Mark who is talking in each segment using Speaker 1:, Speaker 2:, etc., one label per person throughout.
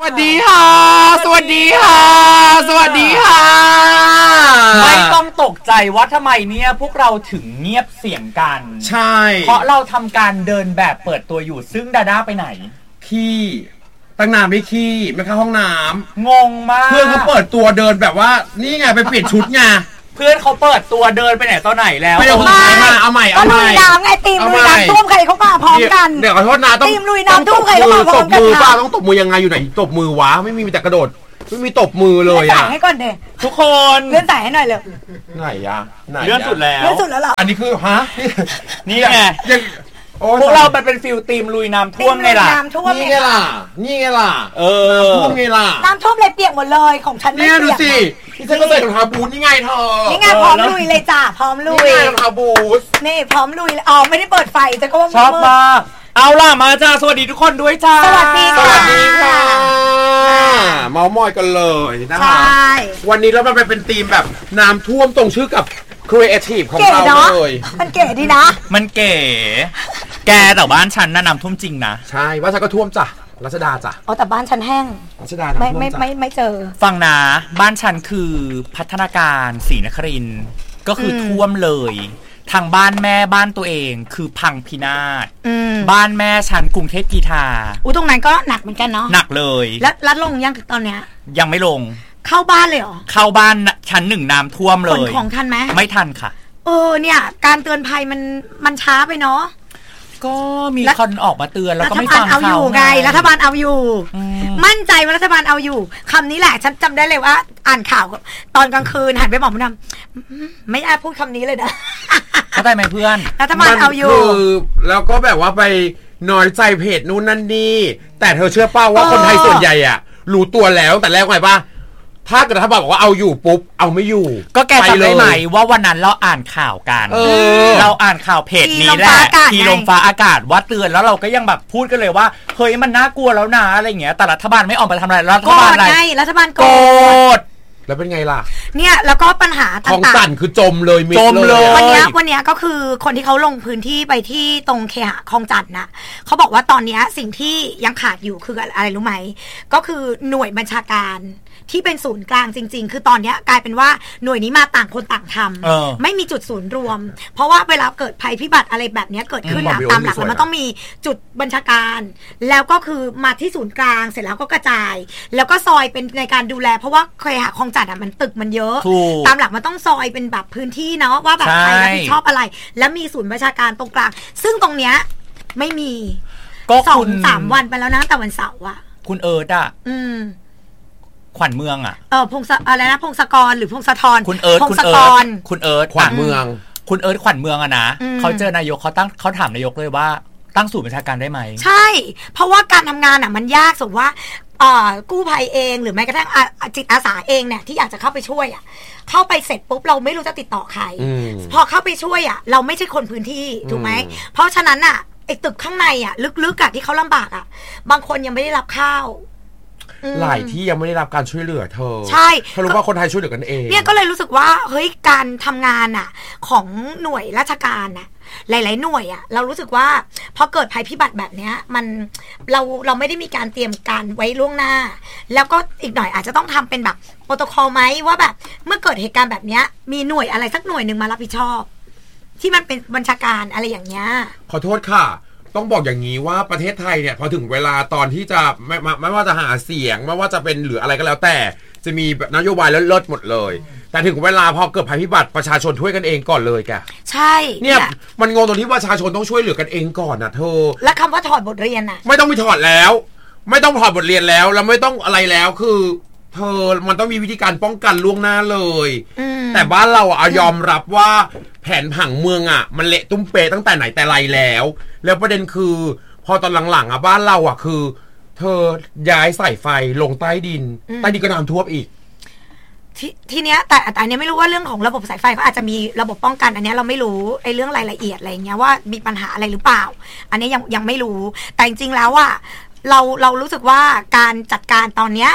Speaker 1: วัสดีค่ะสวัสดีค่ะสวัสดีค่ะ
Speaker 2: ไม่ต้องตกใจว่าทำไมเนี่ยพวกเราถึงเงียบเสียงกัน
Speaker 1: ใช่
Speaker 2: เพราะเราทำการเดินแบบเปิดตัวอยู่ซึ่งดาด้าไปไหน
Speaker 1: ขี้ตั้งนานไม่ขี้ไม่เข้าห้องน้
Speaker 2: ำงงมาก
Speaker 1: เพื่อนเขาเปิดตัวเดินแบบว่านี่ไงไปเปลี่ยนชุดไง
Speaker 2: เพื่อนเขาเปิดตัวเดินไปไหนตอนไหนแล้ว
Speaker 1: ไม่เอาใหม่
Speaker 3: ก็ลุยน้ำไงตีมลุยน้ำท่วมใครเขามาพร้อมกัน
Speaker 1: เดี๋ยวขอโทษนะต้อง
Speaker 3: ตีมลุยน้ำท่วมใครเขามาพร้อมกัน
Speaker 1: ตบมือป้าต้องตบมือยังไงอยู่ไหนตบมือวะไม่มีแต่กระโดดไม่มีตบมือเลยอ่ะ
Speaker 3: ให้ก่อนเด
Speaker 2: ทุกคน
Speaker 3: เลื่อนสายให้หน่อยเลย
Speaker 1: ไหนอะ
Speaker 2: เลื่อนสุดแล้ว
Speaker 3: เหรอ
Speaker 1: อันนี้คือฮะ
Speaker 2: นี่ไงพวกเราเป็นฟิลตีมลุยน้ำท่วมไงล่ะ
Speaker 1: นี่ไงล่ะท่วมไงล่ะ
Speaker 3: น้ำท่วมเลยเปียกหมดเลยของฉันไม่เปียก
Speaker 1: ดูสิที่ฉันก็ใส่รองเท้าบูทนี่ไงเธอ
Speaker 3: นี่ไงพร้อมลุยเลยจ้าพร้อมลุย
Speaker 1: รองเท้าบูท
Speaker 3: นี่พร้อมลุยอ๋อไม่ได้เปิดไฟจะก็ว่า
Speaker 2: ชอบมากเอาล่ะมาจ้าสวัสดีทุกคนด้วยจ้า
Speaker 3: สวัสดีค่ะ
Speaker 1: เมาส์มอยกันเลยนะคะวันนี้เรามาเป็นทีมแบบน้ำท่วมตรงชื่อกับครีเอทีฟของเราเลย
Speaker 3: มันเก๋ดีนะ
Speaker 2: มันเก๋แกแต่บ้านฉันน่ะน้ำท่วมจริงนะ
Speaker 1: ใช่ว่าฉันก็ท่วมจ้ะรัชดาจ้ะ
Speaker 3: อ๋อแต่บ้านฉันแห้ง
Speaker 1: รัชดา
Speaker 3: ไม่เจอ
Speaker 2: ฟังนะบ้านฉันคือพัฒนาการศรีนครินทร์ก็คือท่วมเลยทางบ้านแม่บ้านตัวเองคือพังพินาศบ้านแม่ฉันกรุงเทพกีฬา
Speaker 3: ตรงนั้นก็หนักเหมือนกันเนาะ
Speaker 2: หนักเลย
Speaker 3: แล้วลงยังตอนเนี้ย
Speaker 2: ยังไม่ลง
Speaker 3: เข้าบ้านเลยเหรอ
Speaker 2: เข้าบ้านชั้นหนึ่งน้ำท่วมเลย
Speaker 3: ขนของทันไหม
Speaker 2: ไม่ทันค่ะ
Speaker 3: เนี่ยการเตือนภัยมันช้าไปเนาะ
Speaker 2: ก็มีคนออกมาเตือนแล้วก็ไม่ฟัง
Speaker 3: เขาอยู่ไงรัฐบาลเอาอยู่มั่นใจว่ารัฐบาลเอาอยู่คำนี้แหละฉันจำได้เลยว่าอ่านข่าวตอนกลางคืนหันไปบอกมันทำไม่พูดคำนี้เลยนะ
Speaker 2: เข้าใจไหมเพื่อน
Speaker 3: รัฐบาลเอาอยู่
Speaker 1: แล้วก็แบบว่าไปน้อยใจเพจนู้นนั่นนี่แต่เธอเชื่อเปล่าว่าคนไทยส่วนใหญ่อ่ะรู้ตัวแล้วแต่แรกไงป่ะถ้าเกิดรัฐบาลบอกว่าเอาอยู่ปุ๊บเอาไม่อยู่
Speaker 2: ก็แกจำได้ไหมว่าวันนั้นเราอ่านข่าวกันเราอ่านข่าวเพจนี้แหละทีลมฟ้าอากาศว่าเตือนแล้วเราก็ยังแบบพูดกันเลยว่าเฮ้ยมันน่ากลัวแล้วนะอะไรเงี้ยแต่รัฐบาลไม่ออกมาทำอะไรรัฐบาลอะไร
Speaker 3: รัฐบาลโกร
Speaker 1: ธแล้วเป็นไงล่ะ
Speaker 3: เนี่ยแล้วก็ปัญหาต่างๆ
Speaker 1: ของสั่นคือจมเลย
Speaker 3: วันนี้ก็คือคนที่เขาลงพื้นที่ไปที่ตรงเคหะคลองจันทน์นะเขาบอกว่าตอนนี้สิ่งที่ยังขาดอยู่คืออะไรรู้ไหมก็คือหน่วยบัญชาการที่เป็นศูนย์กลางจริงๆคือตอนนี้กลายเป็นว่าหน่วยนี้มาต่างคนต่างทำไม่มีจุดศูนย์รวมเพราะว่าเวลาเกิดภัยพิบัติอะไรแบบนี้เกิดขึ้นตามหลักแล้วมันต้องมีจุดบัญชาการแล้วก็คือมาที่ศูนย์กลางเสร็จแล้วก็กระจายแล้วก็ซอยเป็นในการดูแลเพราะว่าเคยหาคลองจันทน์มันตึกมันเยอะตามหลักมันต้องซอยเป็นแบบพื้นที่เนาะว่าแบบใครรับผิดชอบอะไรแล้วมีศูนย์บัญชาการตรงกลางซึ่งตรงเนี้ยไม่มีก็2-3 วันไปแล้วนะแต่วันเสาร์อ่ะ
Speaker 2: คุณเอิร์ธอ่ะขวัญเมืองอ่ะ
Speaker 3: พงศอะไรนะพงศกรหรือพงศธร
Speaker 2: คุณเอิร์ธ
Speaker 3: พงศกร
Speaker 2: คุณเอิร์ธ
Speaker 1: ขวัญเมือง
Speaker 2: คุณเอิร์ธขวัญเมืองอะนะเขาเจอนายกเขาถามนายกเลยว่าตั้งศูนย์บัญชาการได้ไหม
Speaker 3: ใช่เพราะว่าการทำงานอ่ะมันยากสมมติว่ากู้ภัยเองหรือแม้กระทั่งจิตอาสาเองเนี่ยที่อยากจะเข้าไปช่วยอ่ะเข้าไปเสร็จปุ๊บเราไม่รู้จะติดต่อใครพอเข้าไปช่วยอ่ะเราไม่ใช่คนพื้นที่ถูกไหมเพราะฉะนั้นอ่ะไอ้ตึกข้างในอ่ะลึกๆอ่ะที่เขาลำบากอ่ะบางคนยังไม่ได้รับข้าว
Speaker 1: หลายที่ยังไม่ได้รับการช่วยเหลือเธอ
Speaker 3: ใช่
Speaker 1: เขารู้ว่าคนไทยช่วยเหลือกันเอง
Speaker 3: เนี่ยก็เลยรู้สึกว่าเฮ้ยการทำงานอ่ะของหน่วยราชการน่ะหลายๆหน่วยอ่ะเรารู้สึกว่าพอเกิดภัยพิบัติแบบเนี้ยมันเราไม่ได้มีการเตรียมการไว้ล่วงหน้าแล้วก็อีกหน่อยอาจจะต้องทำเป็นแบบโปรโตคอลไหมว่าแบบเมื่อเกิดเหตุการณ์แบบเนี้ยมีหน่วยอะไรสักหน่วยนึงมารับผิดชอบที่มันเป็นบัญชาการอะไรอย่างเงี้ย
Speaker 1: ขอโทษค่ะต้องบอกอย่างนี้ว่าประเทศไทยเนี่ยพอถึงเวลาตอนที่จะไม่ว่าจะหาเสียงไม่ว่าจะเป็นหรืออะไรก็แล้วแต่จะมีนโยบายเลิศหมดเลยแต่ถึงเวลาพอเกิดภัยพิบัติประชาชนช่วยกันเองก่อนเลยแก
Speaker 3: ใช่
Speaker 1: เนี่ยมันงงตรงที่ประชาชนต้องช่วยเหลือกันเองก่อนนะเธอ
Speaker 3: และคำว่าถอดบทเรียนน่ะ
Speaker 1: ไม่ต้องมีถอดแล้วไม่ต้องถอดบทเรียนแล้วไม่ต้องอะไรแล้วคือเธอมันต้องมีวิธีการป้องกันล่วงหน้าเลยแต่บ้านเรายอมรับว่าแผนผังเมืองมันเละตุ้มเปตั้งแต่ไหนแต่ไรแล้วประเด็นคือพอตอนหลังบ้านเราคือเธอย้ายสายไฟลงใต้ดินก็น้ำท่วมอีก
Speaker 3: ทีเนี้ยแต่อันนี้ไม่รู้ว่าเรื่องของระบบสายไฟเขาอาจจะมีระบบป้องกันอันนี้เราไม่รู้ไอ้เรื่องรายละเอียดอะไรเงี้ยว่ามีปัญหาอะไรหรือเปล่าอันนี้ยังไม่รู้แต่จริงๆแล้วเรารู้สึกว่าการจัดการตอนเนี้ย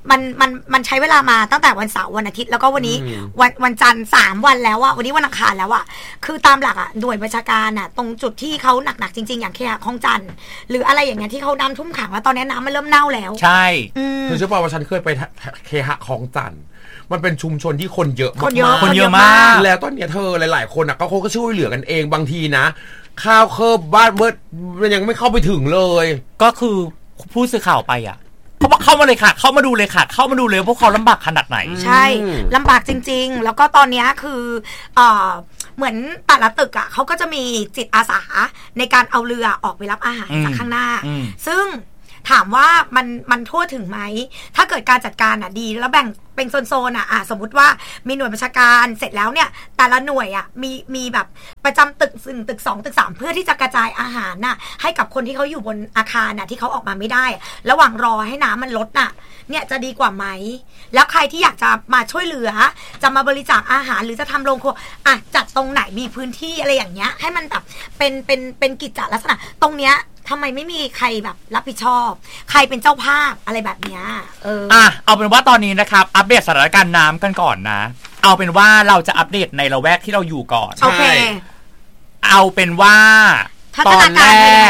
Speaker 3: มันใช้เวลามาตั้งแต่วันเสาร์วันอาทิตย์แล้วก็วันนี้วันจันทร์3 วันแล้วอะวันนี้วันอังคารแล้วอะคือตามหลักอะหน่วยบัญชาการอะตรงจุดที่เขาหนักๆจริงๆอย่างเคหะคลองจันทร์หรืออะไรอย่างเงี้ยที่เขาน้ำท่วมขังแล้วตอนนี้น้ำมันเริ่มเน่าแล้ว
Speaker 2: ใช่
Speaker 1: คือเชื่อป่าวว่าฉันเคยไปเคหะคลองจันทร์มันเป็นชุมชนที่คนเยอะมาก
Speaker 2: คนเยอะมาก
Speaker 1: แล้วตอนนี้เธอหลายๆคนอ่ะก็ช่วยเหลือกันเองบางทีนะข้าวเคิบบ้านเบิร์ดมันยังไม่เข้าไปถึงเลย
Speaker 2: ก็คือผู้สื่อข่าวไปอ่ะเขาบอกเข้ามาเลยค่ะเข้ามาดูเลยค่ะเข้ามาดูเลยพวกเขาลำบากขนาดไหน
Speaker 3: ใช่ลำบากจริงๆแล้วก็ตอนนี้คือเหมือนแต่ละตึกอ่ะเขาก็จะมีจิตอาสาในการเอาเรือออกไปรับอาหารจากข้างหน้าซึ่งถามว่ามันทั่วถึงไหมถ้าเกิดการจัดการอ่ะดีแล้วแบ่งเป็นโซนๆอ่ะสมมติว่ามีหน่วยบัญชาการเสร็จแล้วเนี่ยแต่ละหน่วยอ่ะมีแบบประจำตึก1ตึก2ตึก3เพื่อที่จะกระจายอาหารน่ะให้กับคนที่เขาอยู่บนอาคารน่ะที่เขาออกมาไม่ได้ระหว่างรอให้น้ำมันลดน่ะเนี่ยจะดีกว่าไหมแล้วใครที่อยากจะมาช่วยเหลือจะมาบริจาคอาหารหรือจะทำโรงครัวจัดตรงไหนมีพื้นที่อะไรอย่างเงี้ยให้มันแบบเป็นกิจจลักษณะตรงเนี้ยทำไมไม่มีใครแบบรับผิดชอบใครเป็นเจ้าภาพอะไรแบบเนี้ย
Speaker 2: เอาเป็นว่าตอนนี้นะครับอัปเดตสถานการณ์น้ำกันก่อนนะเอาเป็นว่าเราจะอัปเดตในละแวกที่เราอยู่ก่อน
Speaker 3: โอเค
Speaker 2: เอาเป็นว่า
Speaker 3: ตอนแรก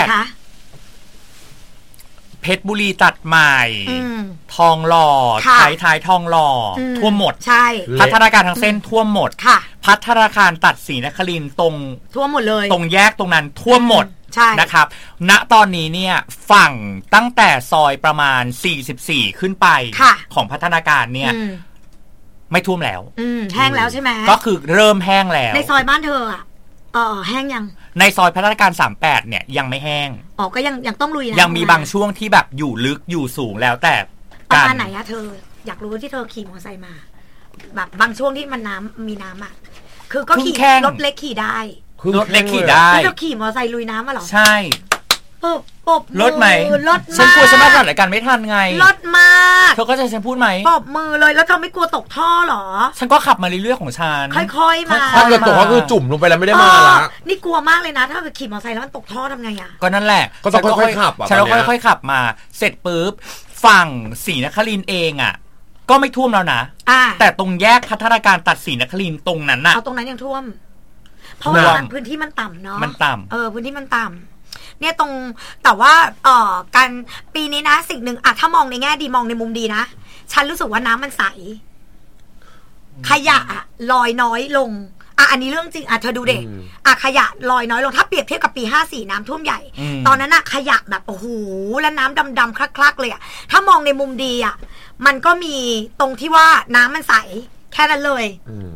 Speaker 2: เพชรบุรีตัดใหม่ทองหล่อท้ายทองหล่อท่วมหมด
Speaker 3: ใช่
Speaker 2: พัฒนาการทั้งเส้นท่วมหมดพัฒนาการตัดศรีนครินทร์ตรง
Speaker 3: ท่วมหมดเลย
Speaker 2: ตรงแยกตรงนั้นท่วมหมดนะครับณตอนนี้เนี่ยฝั่งตั้งแต่ซอยประมาณ44ขึ้นไปของพัฒนาการเนี่ยไม่ท่วมแล้ว
Speaker 3: แห้งแล้วใช่ไหม
Speaker 2: ก็คือเริ่มแห้งแล้ว
Speaker 3: ในซอยบ้านเธอแห้งยัง
Speaker 2: ในซอยพัฒนาการ38เนี่ยยังไม่แห้ง
Speaker 3: ก็ยังต้องลุยนะ
Speaker 2: ยังมีบางช่วงที่แบบอยู่ลึกอยู่สูงแล้วแต่
Speaker 3: ประมาณไหนอะเธออยากรู้ที่เธอขี่มอเตอร์ไซค์มาแบบบางช่วงที่มันมีน้ำอะคือก็ขี่รถเล็กขี่ได้
Speaker 2: รถเล็กขี่ได้
Speaker 3: ที่เราขี่มอเตอร์ไซค์ลุยน้ำมาหรอ
Speaker 2: ใช่
Speaker 3: ปบ
Speaker 2: รถไหม
Speaker 3: รถ
Speaker 2: ฉันกลัวฉันมาถ่ายรายการไม่ทันไง
Speaker 3: รถมาก
Speaker 2: เธอก็จะฉันพูดไหม
Speaker 3: ปบมือเลยแล้วเธอไม่กลัวตกท่อหรอ
Speaker 2: ฉันก็ขับมาเรื่อยๆของฉัน
Speaker 3: ค่อยๆมา
Speaker 1: ถ้าเกิดตกก็คือจุ่มลงไปแล้วไม่ได้มาละ
Speaker 3: นี่กลัวมากเลยนะถ้าเกิดขี่มอเตอร์ไซค์แล้วมันตกท่อทำไงอ่ะ
Speaker 2: ก็นั่นแหละ
Speaker 1: ก็ต้องค่อยๆขับ
Speaker 2: ฉันก็ค่อยๆขับมาเสร็จปุ๊บฝั่งศรีนครินทร์เองอ่ะก็ไม่ท่วมแล้วนะแต่ตรงแยกพัฒนาการตัดศรีนครินทร์ตรงนั้นน่ะ
Speaker 3: เอาตรงนั้นยังท่วมเพราะว่าพื้นที่มันต่ำเนาะ
Speaker 2: มันต่ำ
Speaker 3: พื้นที่มันต่ำเนี่ยตรงแต่ว่าการปีนี้นะสิ่งหนึ่งถ้ามองในแง่ดีมองในมุมดีนะฉันรู้สึกว่าน้ำมันใสขยะลอยน้อยลงอันนี้เรื่องจริงเธอดูเด็กขยะลอยน้อยลงถ้าเปรียบเทียบกับปี54น้ำท่วมใหญ่ตอนนั้นขยะแบบโอ้โหแล้วน้ำดำๆคลักๆเลยถ้ามองในมุมดีมันก็มีตรงที่ว่าน้ำมันใสแค่นั้นเลย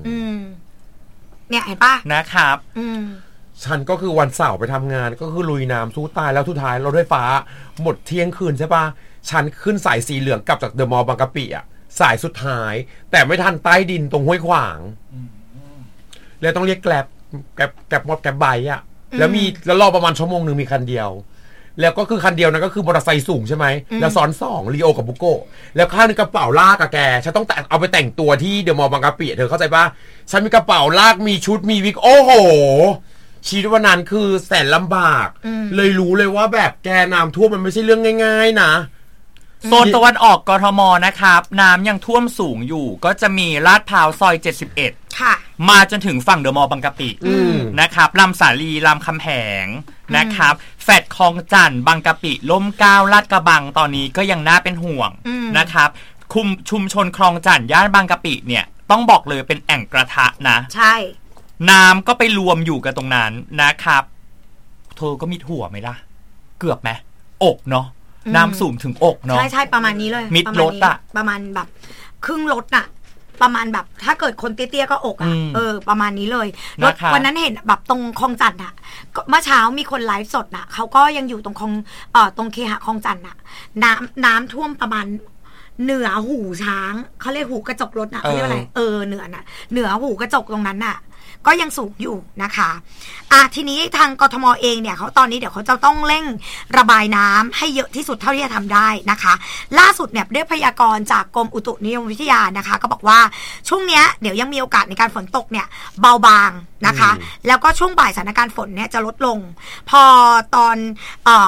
Speaker 3: เนี่ยเห็นป่ะ
Speaker 2: นะครับ
Speaker 1: ฉันก็คือวันเสาร์ไปทำงานก็คือลุยน้ำสู้ตายแล้วทุกท้ายรถไฟฟ้าหมดเที่ยงคืนใช่ป่ะฉันขึ้นสายสีเหลืองกลับจากเดอะมอลล์บางกะปิสายสุดท้ายแต่ไม่ทันใต้ดินตรงห้วยขวางแล้วต้องเรียกแกร็บมอดแกร็บไบค์แล้วรอประมาณชั่วโมงนึงมีคันเดียวแล้วก็คือคันเดียวนั้นก็คือมอเตอร์ไซค์สูงใช่ไหมแล้วซ้อน2ลีโอกับบุโก้แล้วข้างนึงกระเป๋าลากแกฉันต้องเอาไปแต่งตัวที่เดอะมอลล์บางกะปิเธอเข้าใจป่ะฉันมีกระเป๋าลากมีชุดมีวิกโอ้โหชีวิตวันนั้นคือแสนลำบากเลยรู้เลยว่าแบบแกน้ำท่วมมันไม่ใช่เรื่องง่ายๆนะ
Speaker 2: โซนตะวันออกกทมนะครับน้ำยังท่วมสูงอยู่ก็จะมีลาดพร้าวซอย71ค่ะมาจนถึงฝั่งเดอะมอลล์บางกะปินะครับลำสาลีลำคำแหงนะครับแฟดคลองจันทร์บางกะปิล่มเกล้าลาดกระบังตอนนี้ก็ยังน่าเป็นห่วงนะครับชุมชนคลองจันทร์ย่านบางกะปิเนี่ยต้องบอกเลยเป็นแอ่งกระทะนะ
Speaker 3: ใช่
Speaker 2: น้ำก็ไปรวมอยู่กันตรงนั้นนะครับเธอก็มีถั่วไหมล่ะเกือบไหมอกเนาะน้ำสูงถึงอกเนาะ
Speaker 3: ใช่ประมาณนี้เลย
Speaker 2: มิดรถ
Speaker 3: ประมาณแบบครึ่งรถประมาณแบบถ้าเกิดคนเตี้ยๆก็อกประมาณนี้เลยรถวันนั้นเห็นแบบตรงคลองจันทร์เมื่อเช้ามีคนไลฟ์สดเขาก็ยังอยู่ตรงตรงเคหะคลองจันทร์น้ำท่วมประมาณเหนือหูช้างเขาเรียกหูกระจกรถเขาเรียกอะไรเหนือหูกระจกตรงนั้นก็ยังสูงอยู่นะคะทีนี้ทางกทมเองเนี่ยเขาตอนนี้เดี๋ยวเขาจะต้องเร่งระบายน้ำให้เยอะที่สุดเท่าที่จะทำได้นะคะล่าสุดเนี่ยได้พยากรณ์จากกรมอุตุนิยมวิทยานะคะก็บอกว่าช่วงเนี้ยเดี๋ยวยังมีโอกาสในการฝนตกเนี่ยเบาบางนะคะแล้วก็ช่วงบ่ายสถานการณ์ฝนเนี่ยจะลดลงพอตอน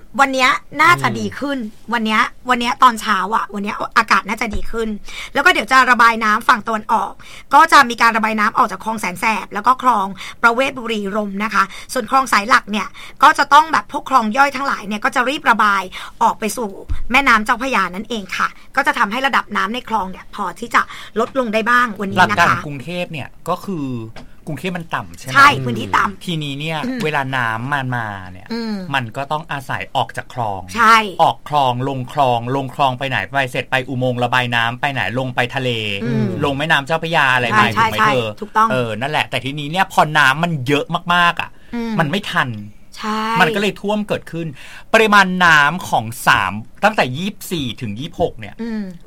Speaker 3: วันนี้น่าจะดีขึ้นวันนี้ตอนเช้าอ่ะวันนี้อากาศน่าจะดีขึ้นแล้วก็เดี๋ยวจะระบายน้ำฝั่งตะวันออกก็จะมีการระบายน้ำออกจากคลองแสนแสบแล้วก็คลองประเวศบุรีรมย์นะคะส่วนคลองสายหลักเนี่ยก็จะต้องแบบพวกคลองย่อยทั้งหลายเนี่ยก็จะรีบระบายออกไปสู่แม่น้ำเจ้าพระยานั่นเองค่ะก็จะทำให้ระดับน้ำในคลองเนี่ยพอที่จะลดลงได้บ้างวันนี้นะคะ
Speaker 2: หลักการกรุงเทพเนี่ยก็คือกรุงเทพมันต่ำใช่ไหม
Speaker 3: ใช่พื้นที่ต่ำ
Speaker 2: ทีนี้เนี่ยเวลาน้ำมันมาเนี่ยมันก็ต้องอาศัยออกจากคลอง
Speaker 3: ใช่
Speaker 2: ออกคลองลงคลองไปไหนไปเสร็จไปอุโมงค์ระบายน้ำไปไหนลงไปทะเลลงแม่น้ำเจ้าพระยาอะไรไหมถูกไหมเธอนั่นแหละแต่ทีนี้เนี่ยพอน้ำมันเยอะมากๆอ่ะมันไม่ทันมันก็เลยท่วมเกิดขึ้นปริมาณน้ำของ3ตั้งแต่24ถึง26เนี่ย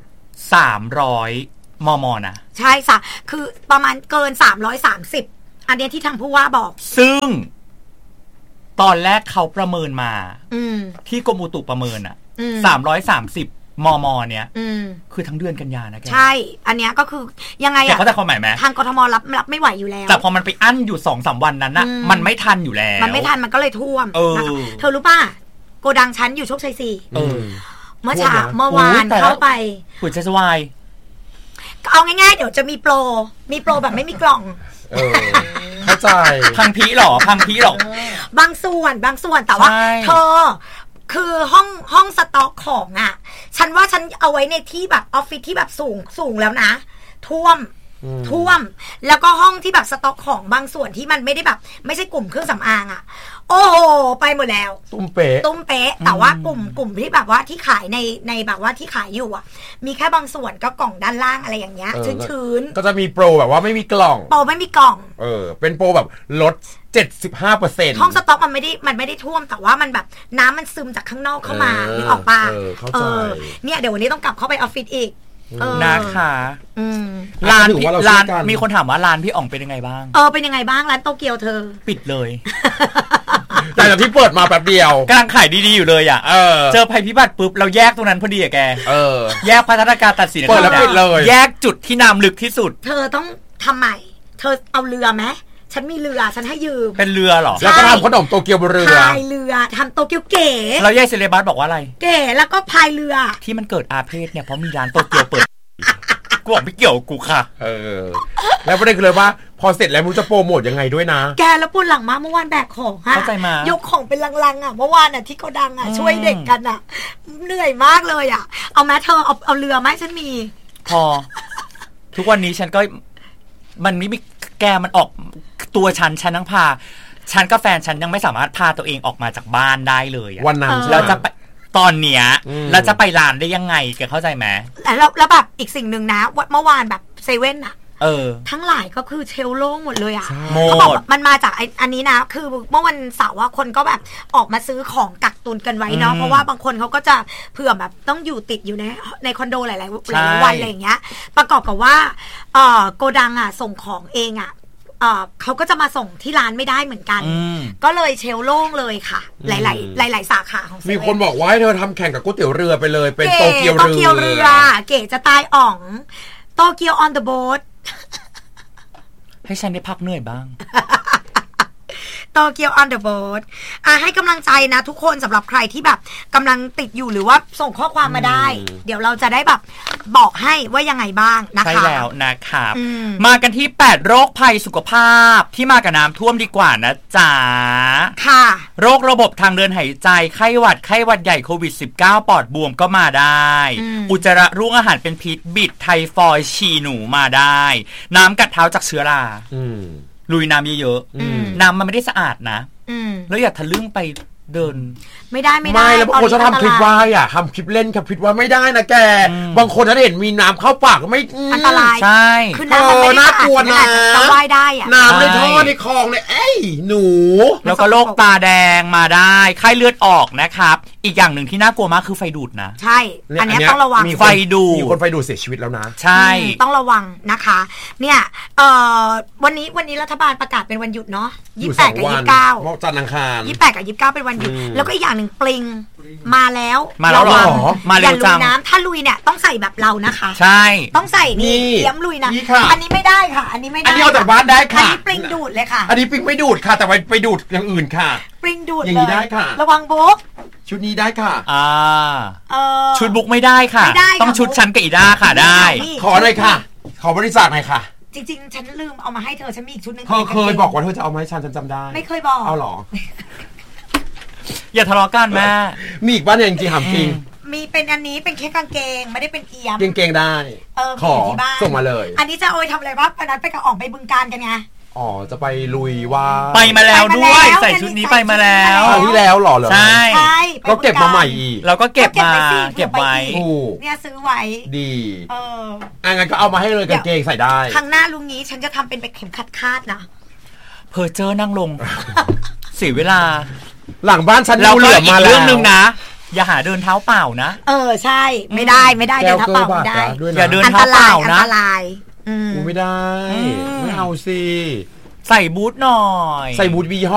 Speaker 2: 300 มมนะ
Speaker 3: ใช่ค่ะคือประมาณเกิน330อันนี้ที่ทางผู้ว่าบอก
Speaker 2: ซึ่งตอนแรกเขาประเมินมาที่กรมอุตุประเมินอ่ะ330 มมเนี่ยคือทั้งเดือนกันยานะแก
Speaker 3: ใช่อันนี้ก็คือยังไง
Speaker 2: อ่ะเขาจะความหมายไหม
Speaker 3: ทางกทมรับไม่ไหวอยู่แล้ว
Speaker 2: แต่พอมันไปอั้นอยู่ 2-3 วันนั้นน่ะมันไม่ทันอยู่แล้ว
Speaker 3: มันไม่ทันมันก็เลยท่วมนะคะเธอรู้ป่ะโกดังชั้นอยู่โชคชัย4เมื่อวานเข้าไป
Speaker 2: หัวใจสวาย
Speaker 3: เอาง่ายๆเดี๋ยวจะมีโปรแบบไม่มีกล่อง
Speaker 1: เข้าใจ
Speaker 2: พังพีหร
Speaker 3: บางส่วนแต่ว่าเธอคือห้องสต็อกของอ่ะฉันว่าฉันเอาไว้ในที่แบบออฟฟิศที่แบบสูงแล้วนะท่วมแล้วก็ห้องที่แบบสต็อกของบางส่วนที่มันไม่ได้แบบไม่ใช่กลุ่มเครื่องสำอางอ่ะโอ้โหไปหมดแล้ว
Speaker 1: ตุ้มเป๊
Speaker 3: ะแต่ว่ากลุ่มที่แบบว่าที่ขายในแบบว่าที่ขายอยู่อ่ะมีแค่บางส่วนก็กล่องด้านล่างอะไรอย่างเงี้ยชื้น
Speaker 1: ก็จะมีโปรแบบว่าไม่มีกล่องเป็นโปรแบบลด75%
Speaker 3: ห้องสต็อกมันไม่ได้ท่วมแต่ว่ามันแบบน้ำมันซึมจากข้างนอกเข้ามานึกออกป่ะเนี่ยเดี๋ยววันนี้ต้องกลับเข้าไปออฟฟิศอีก
Speaker 2: นะคะร้านมีคนถามว่าร้านพี่อ๋องเป็นยังไงบ้าง
Speaker 3: เป็นยังไงบ้างร้านโตเกียวเธอ
Speaker 2: ปิดเลย
Speaker 1: แต่ที่เปิดมาแป๊บเดียว
Speaker 2: กำลังขายดีๆอยู่เลยอ่ะเจอภัยพิบัติปุ๊บเราแยกตรงนั้นพอดีอะแกแยกพัฒนาการตัดสิน
Speaker 1: เปิดแล้วปิดเลย
Speaker 2: แยกจุดที่น้ำลึกที่สุด
Speaker 3: เธอต้องทำใหม่เธอเอาเรือไหมฉันมีเรือฉันให้ยืม
Speaker 2: เป็นเรือหรอ
Speaker 1: แล้วก็ทำขนมโตเกียวบนเรือ
Speaker 3: พายเรือทำโตเกียวเก๋
Speaker 2: แล้วยายเซเลบัสบอกว่าอะไร
Speaker 3: เก๋แล้วก็พายเรือ
Speaker 2: ที่มันเกิดอาเพศเนี่ยเพราะมีร้านโตเกียวเปิดกูบอกไม่เกี่ยวกูค่ะ
Speaker 1: แล้วประเด็นคือเลยว่าพอเสร็จแล้วมึงจะโปรโมทยังไงด้วยนะ
Speaker 3: แกแล้วปวดหลังมาเมื่อวานแบกของฮะ
Speaker 2: เข้าใจมาย
Speaker 3: กของเป็นลังๆอ่ะเมื่อวานอ่ะที่เขาดังอ่ะช่วยเด็กกันอ่ะเหนื่อยมากเลยอ่ะเอาแม่เธอเอาเรือไหมฉันมี
Speaker 2: พอทุกวันนี้ฉันก็มันไม่มีแกมันออกตัวฉันทั้งพาฉันกับแฟนฉันยังไม่สามารถพาตัวเองออกมาจากบ้านได้เลย
Speaker 1: วันนั้น
Speaker 2: แล้วจะไปตอนเนี้ยแล้วจะไปร้านได้ยังไงแกเข้าใจไหม
Speaker 3: แล้วแบบอีกสิ่งหนึ่งนะเมื่อวานแบบเซเว่นอะทั้งหลายก็คือเชลโล่งหมดเลยอ่ะเขาบอกมันมาจากอันนี้นะคือเมื่อวันเสาร์ว่าคนก็แบบออกมาซื้อของกักตุนกันไว้เนาะเพราะว่าบางคนเขาก็จะเผื่อแบบต้องอยู่ติดอยู่ในคอนโดหลายวันอะไรอย่างเงี้ยประกอบกับว่าโกดังอ่ะส่งของเองอ่ะเขาก็จะมาส่งที่ร้านไม่ได้เหมือนกันก็เลยเชลโล่งเลยค่ะหลายสาขาของ
Speaker 1: มีคนบอกว่าให้เธอทำแข่งกับก๋วยเตี๋ยวเรือไปเลยเป็นโตเกียวเรือ
Speaker 3: เก๋จะตายอ่องโตเกียว on the boat
Speaker 2: ให้ฉันได้พักเหนื่อยบ้าง
Speaker 3: โตเกียว on the boat ให้กำลังใจนะทุกคนสำหรับใครที่แบบกำลังติดอยู่หรือว่าส่งข้อความมาได้เดี๋ยวเราจะได้แบบบอกให้ว่ายังไงบ้างนะคะ
Speaker 2: ใช่แล้วนะครับมากันที่8โรคภัยสุขภาพที่มากับน้ำท่วมดีกว่านะจ๊ะ
Speaker 3: ค่ะ
Speaker 2: โรคระบบทางเดินหายใจไข้หวัดใหญ่โควิด19ปอดบวมก็มาได้อุจจาระร่วงอาหารเป็นพิษบิดไทฟอยด์ฉี่หนูมาได้น้ำกัดเท้าจากเชื้อราลุยน้ำเยอะๆน้ำมันไม่ได้สะอาดนะแล้วอย่าทะลึ่งไปเดิน
Speaker 3: ไม่แล้ว
Speaker 1: บางคนชอบทำคลิปว่ายทำคลิปเล่นกับคลิปว่าไม่ได้นะแกบางคนฉันเห็นมีน้ำเข้าปากก็ไม่
Speaker 3: อันตราย
Speaker 2: ใช่
Speaker 3: คือน้ำมันไม่ได้สะอาดนะแต่ว่ายได้อะ
Speaker 1: น้ำในท่อในคลองเนี่ยหนู
Speaker 2: แล้วก็โรคตาแดงมาได้ไข้เลือดออกนะครับอีกอย่างหนึ่งที่น่ากลัวมากคือไฟดูดนะ
Speaker 3: ใช่อันนี้ต้องระวัง
Speaker 2: ไฟดู
Speaker 1: มีคนไฟดูดเสียชีวิตแล้วนะ
Speaker 2: ใช่
Speaker 3: ต้องระวังนะคะเนี่ยวันนี้รัฐบาลประกาศเป็นวันหยุดเนาะ28กับ29
Speaker 1: จันทร์อังคาร
Speaker 3: 28กับ29เป็นวันหยุดแล้วก็อีกอย่างหนึ่งปลิงมาแล้ว
Speaker 2: หรอมาเร็วจัง
Speaker 3: น้ำถ้าลุยเนี่ยต้องใส่แบบเรานะคะ
Speaker 2: ใช่
Speaker 3: ต้องใส่นี่เตรียมลุยนะอันนี้ไม่ได้ค่ะอันนี้ไม่ได้
Speaker 1: อันนี้เอาจากบ้านได้ค่ะ
Speaker 3: อันนี้ปลิงดูดเลยค่ะ
Speaker 1: อันนี้ปลิงไม่ดูดค่ะแต่ไปดูดอย่างอื่นค่ะ
Speaker 3: ปลิงดูด
Speaker 1: อย่างนี้ได้ค่ะ
Speaker 3: ระวังโบ๊ะ
Speaker 1: ชุดนี้ได้ค่ะ
Speaker 2: ชุดบุ๊กไม่ได้ค่ะต้องชุดฉันกับอีด้าค่ะได้
Speaker 1: ขอหน่อยค่ะขอบริจาคหน่อยค่ะ
Speaker 3: จริงๆฉันลืมเอามาให้เธอฉันมีอีกชุดนึง
Speaker 1: เธอเคยบอกว่าเธอจะเอามาให้ฉันจำได้
Speaker 3: ไม่เคยบอก
Speaker 1: เอาหรอ
Speaker 2: อย่าทะเลาะกันแม่
Speaker 1: มีอีกบ้านจริงๆถามจริง
Speaker 3: มีเป็นอันนี้เป็นแค่กางเกงไม่ได้เป็นเอี๊ยม
Speaker 1: เกงได้ขอส่งมาเลย
Speaker 3: อันนี้จะเอาไปทำอะไรวะตอนนั้นไปกับออกไปบึงการกันไง
Speaker 1: จะไปลุยว่า
Speaker 2: ไปมาแล้วด้วยใส่ชุดนี้ไปมาแล้ว
Speaker 1: ครั้งที่แล้วหรอ
Speaker 2: ใช่
Speaker 1: ก็เก็บมาใหม่อีก
Speaker 2: เราก็เก็บมาเก็บไว้
Speaker 3: เนี่ยซื้อไว้
Speaker 1: ดีงั้นก็เอามาให้เลยกางเกงใส่ได้
Speaker 3: ครั้งหน้าลุงนี้ฉันจะทำเป็นเข็มขัดคาดนะ
Speaker 2: เพอเจอนั่งลงเสียเวลา
Speaker 1: หลังบ้านฉันเราเหลือมา
Speaker 2: เรื่องนึงนะอย่าหาเดินเท้าเปล่านะ
Speaker 3: ใช่ไม่ได้เดินเท้าเปล่าไม่ได้
Speaker 2: อย่าเดินเท้าเปล่านะ
Speaker 3: อันตราย
Speaker 1: ไม่ได้ไม่เอาสิ
Speaker 2: ใส่บูทหน่อย
Speaker 1: ใส่บูทวี